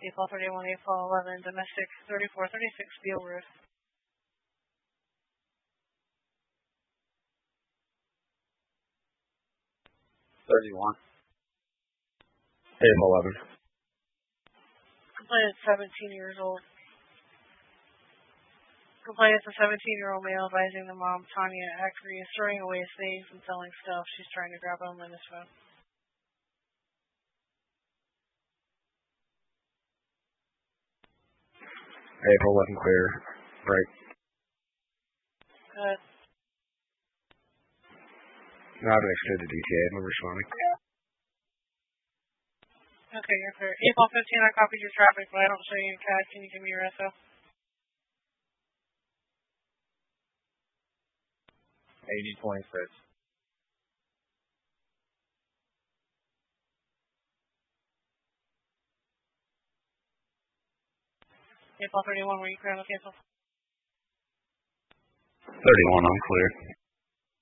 April 31, April 11, domestic 3436 Beale Road. 31. April 11. Complainant 17 years old. Complainant is a 17-year-old male advising the mom, Tanya Ackery, is throwing away his things and selling stuff. She's trying to grab him on his phone. April 11 clear. Right. I haven't extended DTA. I'm responding. Okay, you're clear. April 15, I copied your traffic, but I don't show you in CAD. Can you give me your SO? 8026. April 31, were you clear on the cancel? 31, I'm clear.